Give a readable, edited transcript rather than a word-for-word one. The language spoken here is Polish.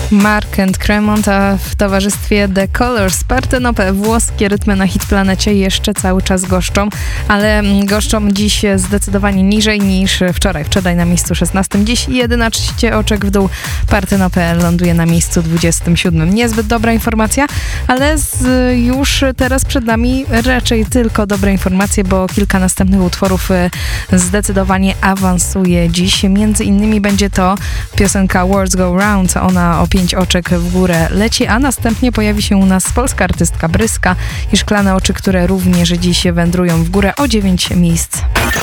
Mark and Cremont, a w towarzystwie The Colors. Partenopę, włoskie rytmy na Hitplanecie jeszcze cały czas goszczą, ale goszczą dziś zdecydowanie niżej niż wczoraj. Wczoraj na miejscu 16, dziś 11 oczek w dół. Partenopę ląduje na miejscu 27. Niezbyt dobra informacja, ale już teraz przed nami raczej tylko dobre informacje, bo kilka następnych utworów zdecydowanie awansuje dziś. Między innymi będzie to piosenka Words Go Round, ona o 5 oczek w górę leci, a następnie pojawi się u nas polska artystka Bryska i Szklane oczy, które również dziś wędrują w górę o 9 miejsc.